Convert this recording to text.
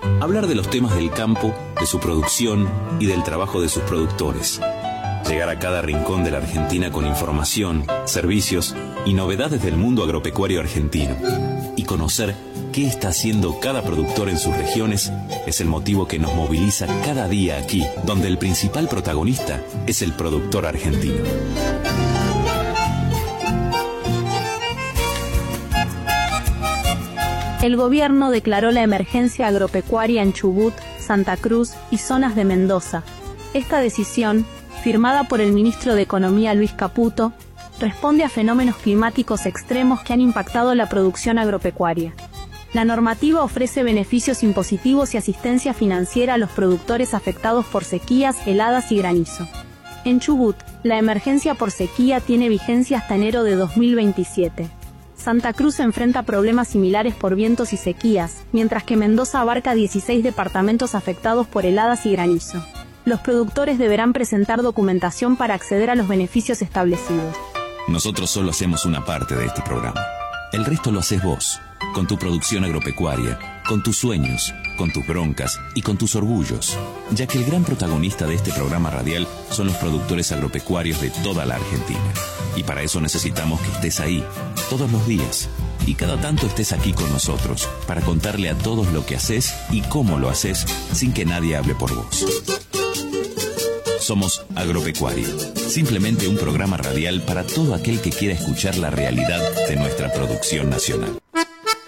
Hablar de los temas del campo, de su producción y del trabajo de sus productores. Llegar a cada rincón de la Argentina con información, servicios y novedades del mundo agropecuario argentino. Y conocer qué está haciendo cada productor en sus regiones es el motivo que nos moviliza cada día aquí, donde el principal protagonista es el productor argentino. El gobierno declaró la emergencia agropecuaria en Chubut, Santa Cruz y zonas de Mendoza. Esta decisión, firmada por el ministro de Economía Luis Caputo, responde a fenómenos climáticos extremos que han impactado la producción agropecuaria. La normativa ofrece beneficios impositivos y asistencia financiera a los productores afectados por sequías, heladas y granizo. En Chubut, la emergencia por sequía tiene vigencia hasta enero de 2027. Santa Cruz enfrenta problemas similares por vientos y sequías, mientras que Mendoza abarca 16 departamentos afectados por heladas y granizo. Los productores deberán presentar documentación para acceder a los beneficios establecidos. Nosotros solo hacemos una parte de este programa. El resto lo haces vos, con tu producción agropecuaria, con tus sueños, con tus broncas y con tus orgullos, ya que el gran protagonista de este programa radial son los productores agropecuarios de toda la Argentina. Y para eso necesitamos que estés ahí, todos los días, y cada tanto estés aquí con nosotros, para contarle a todos lo que haces y cómo lo haces, sin que nadie hable por vos. Somos Agropecuario, simplemente un programa radial para todo aquel que quiera escuchar la realidad de nuestra producción nacional.